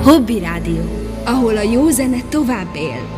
Hobby Rádió, ahol a jó zene tovább él.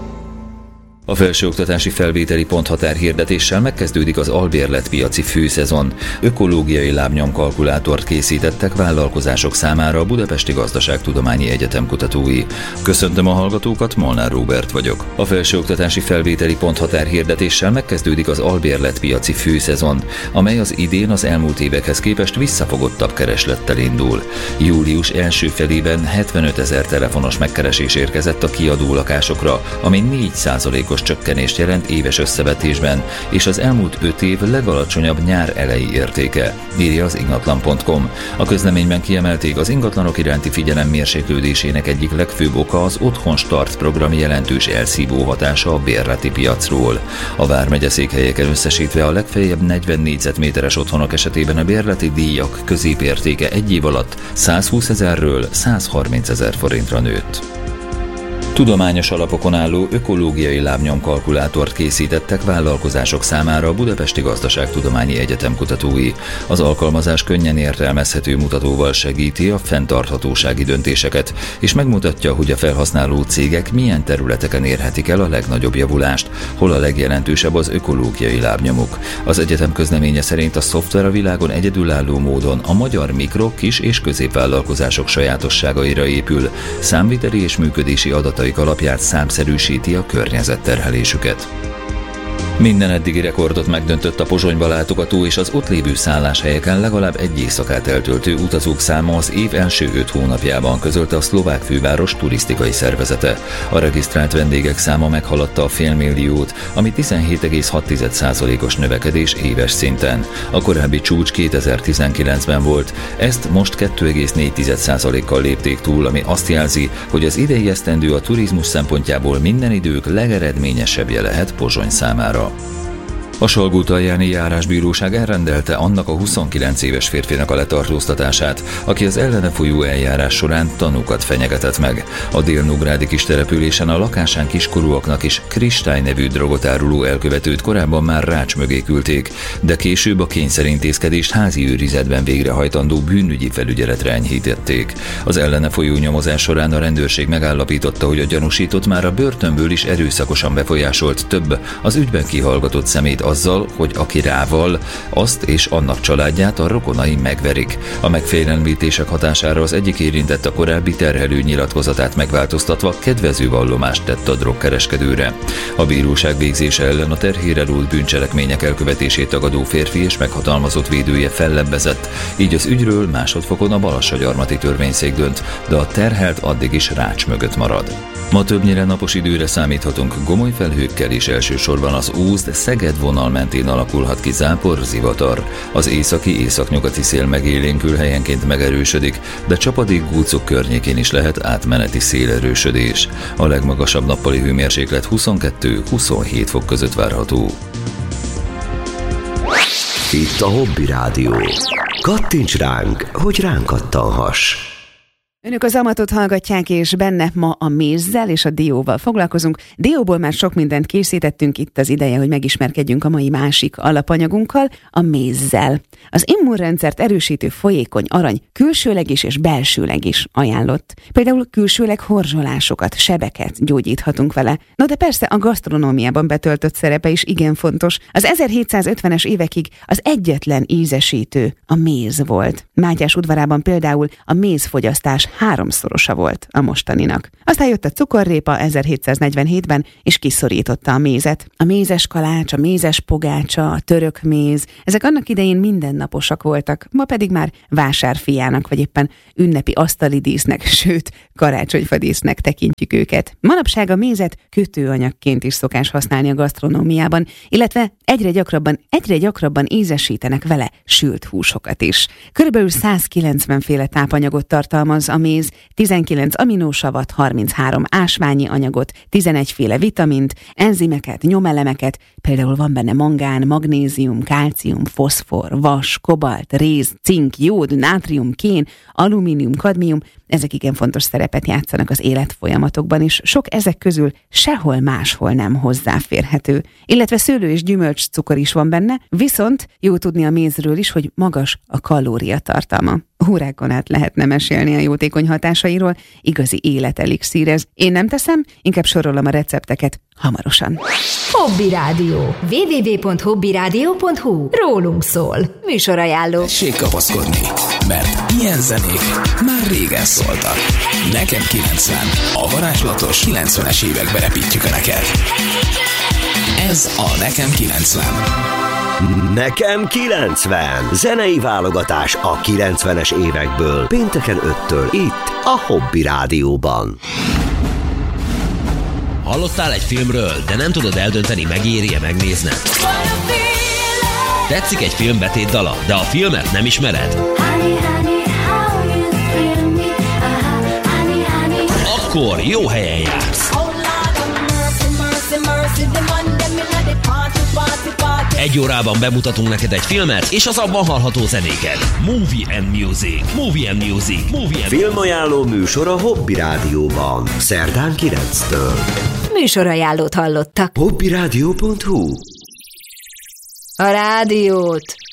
A felsőoktatási felvételi ponthatárhirdetéssel megkezdődik az albérletpiaci főszezon. Ökológiai lábnyomkalkulátort készítettek vállalkozások számára a Budapesti Gazdaságtudományi Egyetem kutatói. Köszöntöm a hallgatókat, Molnár Róbert vagyok. A felsőoktatási felvételi ponthatárhirdetéssel megkezdődik az albérletpiaci főszezon, amely az idén az elmúlt évekhez képest visszafogottabb kereslettel indul. Július első felében 75 000 telefonos megkeresés érkezett a kiadó lakásokra, ami 4%-os csökkenést jelent éves összevetésben, és az elmúlt 5 év legalacsonyabb nyár elejé értéke, írja az ingatlan.com. A közleményben kiemelték, az ingatlanok iránti figyelem mérséklődésének egyik legfőbb oka az Otthon Start program jelentős elszívó hatása a bérleti piacról. A vármegye székhelyeken összesítve a legfeljebb 40 négyzetméteres otthonok esetében a bérleti díjak középértéke egy év alatt 120 000-ről 130 000 forintra nőtt. Tudományos alapokon álló ökológiai lábnyomkalkulátort készítettek vállalkozások számára a Budapesti Gazdaságtudományi Egyetem kutatói. Az alkalmazás könnyen értelmezhető mutatóval segíti a fenntarthatósági döntéseket, és megmutatja, hogy a felhasználó cégek milyen területeken érhetik el a legnagyobb javulást, hol a legjelentősebb az ökológiai lábnyomuk. Az egyetem közleménye szerint a szoftver a világon egyedülálló módon a magyar mikro-, kis- és középvállalkozások sajátosságaira épül, számviteli és működési adatai alapját számszerűsíti a környezetterhelésüket. Minden eddigi rekordot megdöntött a Pozsonyba látogató és az ott lévő szálláshelyeken legalább egy éjszakát eltöltő utazók száma az év első 5 hónapjában, közölte a szlovák főváros turisztikai szervezete. A regisztrált vendégek száma meghaladta a 500 000-t, ami 17,6%-os növekedés éves szinten. A korábbi csúcs 2019-ben volt, ezt most 2,4%-kal lépték túl, ami azt jelzi, hogy az idei esztendő a turizmus szempontjából minden idők legeredményesebbje lehet Pozsony számára. A Salgótarjáni járásbíróság elrendelte annak a 29 éves férfinak a letartóztatását, aki az ellene folyó eljárás során tanúkat fenyegetett meg. A délnográdi kistelepülésen a lakásán kiskorúaknak is Kristály nevű drogot áruló elkövetőt korábban már rács mögé küldték, de később a kényszerintézkedést házi őrizetben végrehajtandó bűnügyi felügyeletre enyhítették. Az ellene folyó nyomozás során a rendőrség megállapította, hogy a gyanúsított már a börtönből is erőszakosan befolyásolt több az ügyben kihallgatott szemét azzal, hogy aki rával, azt és annak családját a rokonai megverik. A megfélemlítések hatására az egyik érintett a korábbi terhelő nyilatkozatát megváltoztatva kedvező vallomást tett a drogkereskedőre. A bíróság végzése ellen a terhére rólt bűncselekmények elkövetését tagadó férfi és meghatalmazott védője fellebbezett, így az ügyről másodfokon a Balassagyarmati törvényszék dönt, de a terhelt addig is rács mögött marad. Ma többnyire napos időre számíthatunk, gomoly felhőkkel és elsősorban az Ózd-Szeged vonal mentén alakulhat ki zápor, zivatar. Az északi-északnyugati szél megélénkül, helyenként megerősödik, de csapadékgúcok környékén is lehet átmeneti szélerősödés. A legmagasabb nappali hőmérséklet 22-27 fok között várható. Itt a Hobby Rádió. Kattints ránk, hogy ránk kattanhass! Önök az Amatot hallgatják, és benne ma a mézzel és a dióval foglalkozunk. Dióból már sok mindent készítettünk, itt az ideje, hogy megismerkedjünk a mai másik alapanyagunkkal, a mézzel. Az immunrendszert erősítő folyékony arany külsőleg is és belsőleg is ajánlott. Például külsőleg horzsolásokat, sebeket gyógyíthatunk vele. No de persze a gasztronómiában betöltött szerepe is igen fontos. Az 1750-es évekig az egyetlen ízesítő a méz volt. Mátyás udvarában például a mézfogyasztás 3-szorosa volt a mostaninak. Aztán jött a cukorrépa 1747-ben, és kiszorította a mézet. A mézes kalács, a mézes pogácsa, a török méz, ezek annak idején mindennaposak voltak, ma pedig már vásárfiának, vagy éppen ünnepi asztali dísznek, sőt, karácsonyfadísznek tekintjük őket. Manapság a mézet kötőanyagként is szokás használni a gasztronómiában, illetve egyre gyakrabban ízesítenek vele sült húsokat is. Körülbelül 190 féle tápanyagot tartalmaz a méz, 19 aminósavat, 33 ásványi anyagot, 11 féle vitamint, enzimeket, nyomelemeket, például van benne mangán, magnézium, kálcium, foszfor, vas, kobalt, réz, cink, jód, nátrium, kén, alumínium, kadmium, ezek igen fontos szerepet játszanak az életfolyamatokban, és sok ezek közül sehol máshol nem hozzáférhető. Illetve szőlő és gyümölcscukor is van benne, viszont jó tudni a mézről is, hogy magas a kalóriatartalma. órákon át lehetne mesélni a jótékony hatásairól, igazi életelixír ez. Én nem teszem, inkább sorolom a recepteket hamarosan. Hobby Rádió. www.hobbyradio.hu. Rólunk szól. Műsorajánló. Tessék kapaszkodni, mert ilyen zenék már régen szóltak. Nekem 90. A varázslatos 90-es évekbe repítjük a neked. Ez a Nekem 90. Nekem 90. Zenei válogatás a 90-es évekből. Pénteken 5-től itt a Hobby Rádióban. Hallottál egy filmről, de nem tudod eldönteni, megéri-e megnézned? Tetszik egy film betétdala, de a filmet nem ismered? Akkor jó helyen jársz. Egy órában bemutatunk neked egy filmet, és az abban hallható zenéket. Movie and Music. Movie and Music. Movie and Filmajánló műsor a Hobby Rádióban. Szerdán 9-től. Műsorajánlót hallottak. hobbyradio.hu. A rádiót